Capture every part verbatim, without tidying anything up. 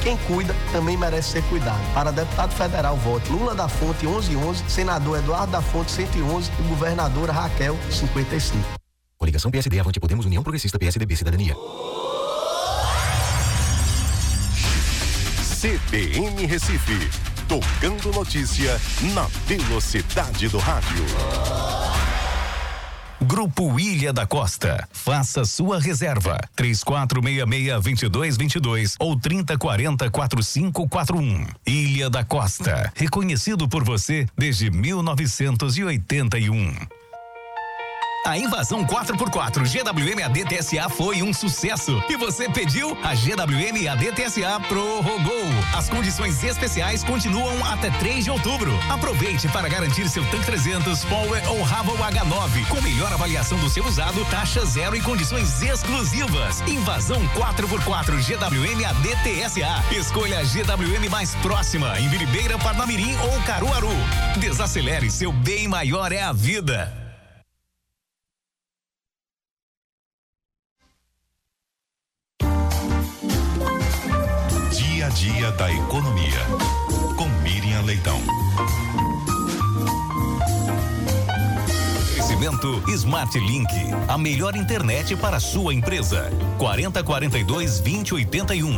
Quem cuida também merece ser cuidado. Para deputado federal, vote Lula da Fonte onze onze, senador Eduardo da Fonte cento e onze e governadora Raquel cinquenta e cinco. Coligação P S D, Avante Podemos, União Progressista, P S D B, Cidadania. C B N Recife, tocando notícia na velocidade do rádio. Grupo Ilha da Costa. Faça sua reserva. três quatro seis seis, dois dois dois dois ou trinta quarenta, quarenta e cinco quarenta e um. Ilha da Costa. Reconhecido por você desde mil novecentos e oitenta e um. A invasão quatro por quatro G W M A D T S A foi um sucesso e você pediu, a G W M A D T S A prorrogou. As condições especiais continuam até três de outubro. Aproveite para garantir seu Tank trezentos, Power ou Ravel H nove com melhor avaliação do seu usado, taxa zero e condições exclusivas. Invasão quatro por quatro G W M A D T S A. Escolha a G W M mais próxima em Biribeira, Parnamirim ou Caruaru. Desacelere, seu bem maior é a vida. Dia a dia da economia, com Miriam Leitão. Oferecimento Smart Link, a melhor internet para a sua empresa. quarenta, quarenta e dois, vinte, oitenta e um.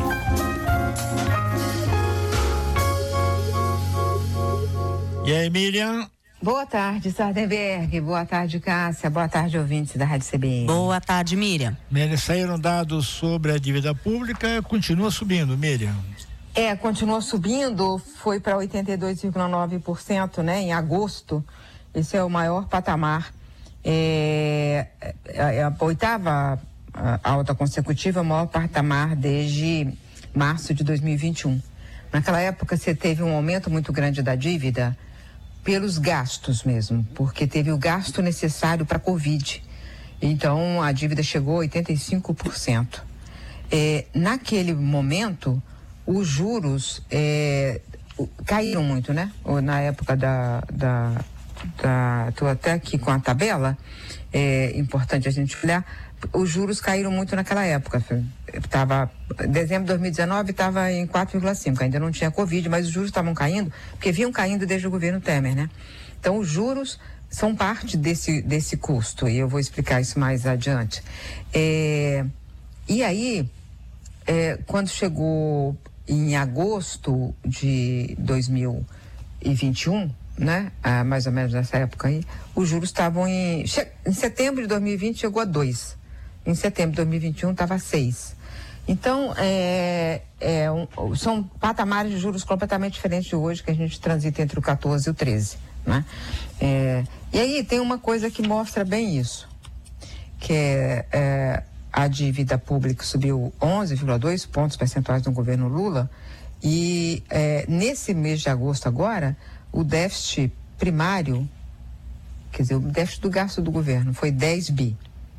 E aí, Miriam? Boa tarde, Sardenberg. Boa tarde, Cássia. Boa tarde, ouvintes da Rádio C B N. Boa tarde, Miriam. Miriam, saíram dados sobre a dívida pública, continua subindo, Miriam. É, continua subindo, foi para oitenta e dois vírgula nove por cento, né, em agosto. Esse é o maior patamar. É, é a oitava alta consecutiva, o maior patamar desde março de dois mil e vinte e um. Naquela época, você teve um aumento muito grande da dívida pelos gastos mesmo, porque teve o gasto necessário para a Covid. Então, a dívida chegou a oitenta e cinco por cento. É, naquele momento, os juros é, caíram muito, né? Na época da... da, da tô até aqui com a tabela, é importante a gente olhar, os juros caíram muito naquela época. Tava, dezembro de dois mil e dezenove estava em quatro vírgula cinco, ainda não tinha Covid, mas os juros estavam caindo, porque vinham caindo desde o governo Temer, né? Então, os juros são parte desse, desse custo, e eu vou explicar isso mais adiante. É, e aí, é, quando chegou em agosto de dois mil e vinte e um, né? Ah, mais ou menos nessa época aí, os juros estavam em... Che, em setembro de dois mil e vinte chegou a dois. Em setembro de dois mil e vinte e um estava a seis. Então, é, é um, são patamares de juros completamente diferentes de hoje, que a gente transita entre o quatorze e o treze, né? É, e aí tem uma coisa que mostra bem isso, que é, é a dívida pública subiu onze vírgula dois pontos percentuais no governo Lula e é, nesse mês de agosto agora, o déficit primário, quer dizer, o déficit do gasto do governo foi dez bi.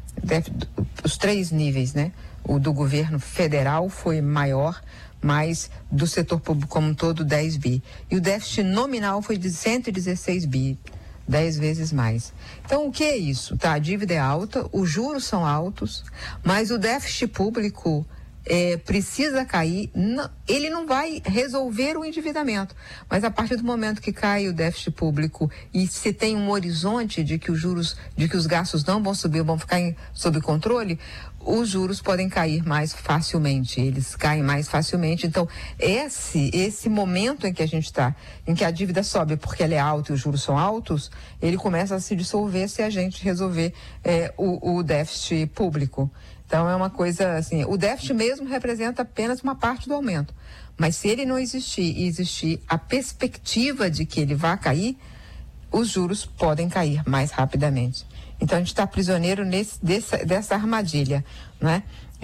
Os três níveis, né? O do governo federal foi maior, mas do setor público como um todo dez bi. E o déficit nominal foi de cento e dezesseis bi, dez vezes mais. Então, o que é isso? Tá, a dívida é alta, os juros são altos, mas o déficit público é, precisa cair. Não, ele não vai resolver o endividamento, mas a partir do momento que cai o déficit público e se tem um horizonte de que os juros, de que os gastos não vão subir, vão ficar em, sob controle, os juros podem cair mais facilmente, eles caem mais facilmente. Então, esse, esse momento em que a gente está, em que a dívida sobe porque ela é alta e os juros são altos, ele começa a se dissolver se a gente resolver é, o, o déficit público. Então, é uma coisa assim, o déficit mesmo representa apenas uma parte do aumento, mas se ele não existir e existir a perspectiva de que ele vá cair, os juros podem cair mais rapidamente. Então, a gente está prisioneiro nesse, dessa, dessa armadilha, né?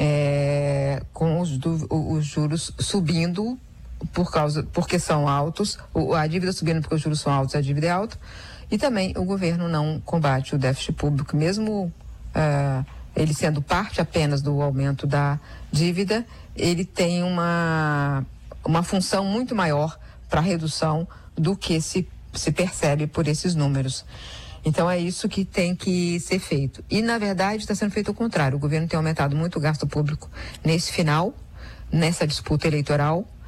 É, com os, do, os juros subindo por causa, porque são altos, a dívida subindo porque os juros são altos, a dívida é alta, e também o governo não combate o déficit público, mesmo uh, ele sendo parte apenas do aumento da dívida, ele tem uma, uma função muito maior para a redução do que se, se percebe por esses números. Então é isso que tem que ser feito. E na verdade está sendo feito o contrário. O governo tem aumentado muito o gasto público nesse final, nessa disputa eleitoral,